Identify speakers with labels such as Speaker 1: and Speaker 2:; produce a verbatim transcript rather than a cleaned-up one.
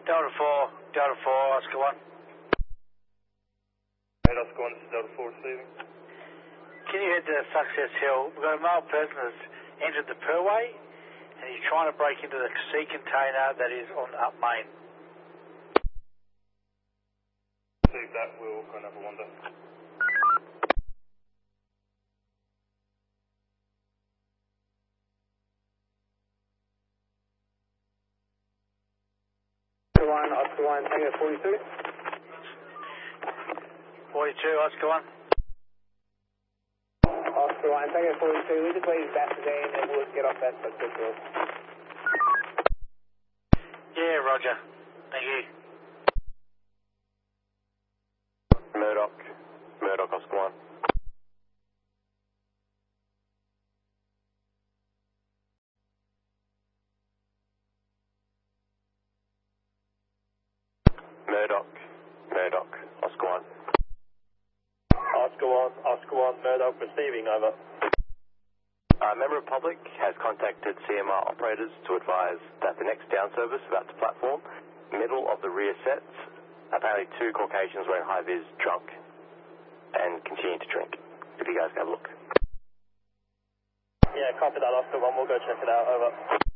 Speaker 1: Delta four, Delta four, Oscar one.
Speaker 2: Hey, Oscar one, this is Delta four receiving.
Speaker 1: Can you head to Success Hill? We've got a male person that's entered the Perway and he's trying to break into the sea container that is on up main.
Speaker 2: Receive that, we'll go and have a wander.
Speaker 3: Oscar one, Oscar one, Tango forty-two.
Speaker 1: forty-two, Oscar one.
Speaker 3: Oscar one, Tango forty-two, we just waited Basildine and we'll get off that Success Hill.
Speaker 1: Yeah, roger. Thank you.
Speaker 2: Murdoch, Murdoch, Oscar one. Murdoch, Murdoch, Oscar one. Oscar one, Oscar one, Murdoch receiving, over. Uh, member of public has contacted C M R operators to advise that the next down service about the platform, middle of the rear sets, apparently two Caucasians wearing high-vis drunk and continue to drink. If you guys can have a look.
Speaker 3: Yeah, copy that, Oscar one, we'll go check it out, over.